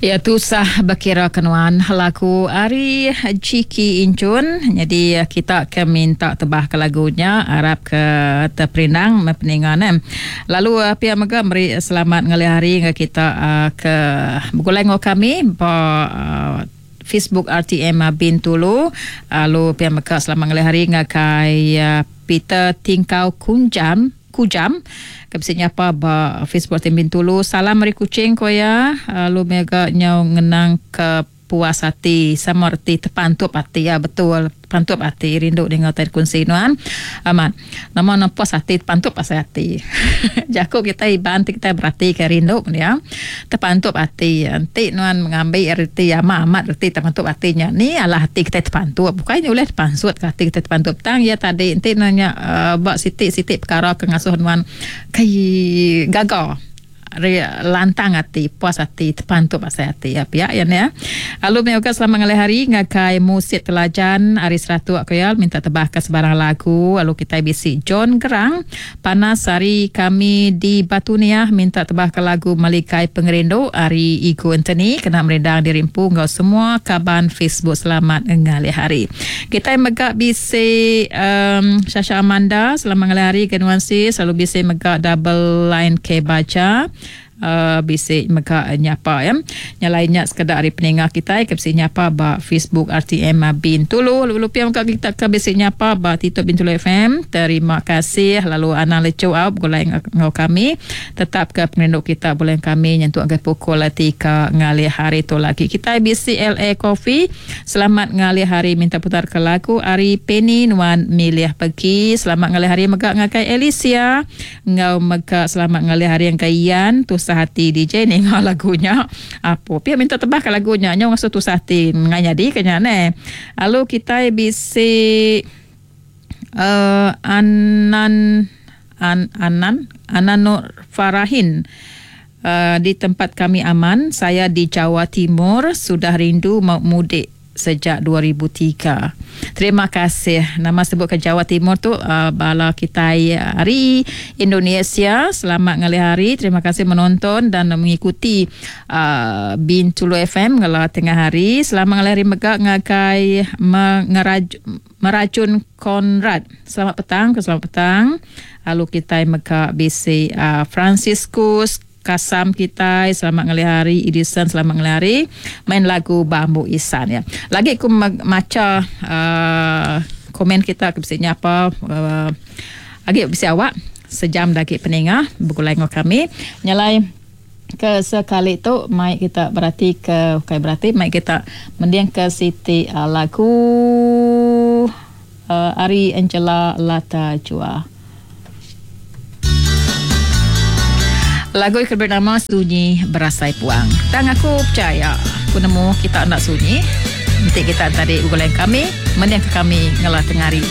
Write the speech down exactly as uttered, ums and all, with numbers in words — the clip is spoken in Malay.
Ya tu sah berkira kenuan lagu Ari Ciki Incun. Jadi kita akan minta tebah ke lagunya harap ke terperinang mepeningan eh. Lalu uh, pihak mega beri selamat ngali hari dengan kita uh, ke bukulengo kami ba uh, Facebook R T M Bintulu. Lalu pihak mega selamat ngali hari dengan kai uh, Peter Tingkau Kunjam Kujam kabisnya apa ba Facebook tim Bintulu. Salam dari kucing ko ya. Lu mega nyau ngenang ke puas hati sama arti terpantup hati ya, betul pantup hati rindu dengan tadi kunsinuan aman nama nama puas hati terpantup pas hati Jakob kita ibantik kita berarti ke rindu ya terpantup hati nanti nuan mengambil arti ya amat arti terpantup hatinya ni adalah hati kita terpantup bukannya oleh terpansut hati kita terpantup tang ya tadi nanti nanya uh, bak sitik-sitik perkara kengasuh nuan kai gagal lantang hati, puas hati, terpantup pasal hati ya pihak ya ya. Lalu mereka selama ngalih hari ngakai musik telajan Aris Ratu Akoyal minta tebah ke sebarang lagu. Lalu kita bisi John Gerang panas hari kami di Batuniah minta tebah ke lagu Malikai Pengerindu Ari Igu Anthony kena merendang dirimpu ngau semua kaban Facebook selamat ngalih hari. Kita megak bisi um, Syasha Amanda selama ngalih hari kenuansi selalu bisi megak double line ke baca. Uh, bisik mereka nyapa ya. Yang lainnya sekadar hari peningah kita ke bisik nyapa ba Facebook R T M Bintulu. Lalu pihak mereka kita ke bisik nyapa ba Tito Bintulu F M. Terima kasih. Lalu Ana Lecu Aub boleh ngau kami. Tetap ke pengenduk kita boleh kami nyentuh agak pukul tiga ngali hari tu lagi. Kita bisik L A Coffee. Selamat ngali hari minta putar ke lagu Ari Penny Nuan milih pergi. Selamat ngali hari mereka ngakai Alicia. Ngau mereka selamat ngali hari yang kaian. Tu hati D J ni ngau lagunya apa pihak minta tebah ke lagunya nyong satu hati nganya di kenya ne. Lalu kita bisi uh, Anan An, Anan Ananur Farahin uh, di tempat kami aman. Saya di Jawa Timur sudah rindu mau mudik sejak dua ribu tiga. Terima kasih. Nama sebut ke Jawa Timur tu uh, bala kita hari Indonesia. Selamat ngali hari. Terima kasih menonton dan mengikuti uh, Bintulu F M ngala tengah hari. Selamat ngali hari megak ngakai mengeraj, meracun Konrad. Selamat petang, selamat petang. Lalu kita megak bisi uh, Franciscus Kasam kita selamat ngali hari Edison selamat ngali hari main lagu Bambu Isan ya. Lagi aku maca uh, komen kita kebiasanya apa uh, lagi bisa awak sejam lagi peningah bergulai dengan kami nyalai ke sekali tu mai kita berarti ke okay, berarti mai kita mendiang ke Siti uh, lagu uh, Ari Angela Lata Jua. Lagu yang bernama Sunyi Berasai Puang. Dan aku percaya aku nemu kita nak sunyi. Nanti kita tadi ugulan kami, mendiang ke kami ngelah tengari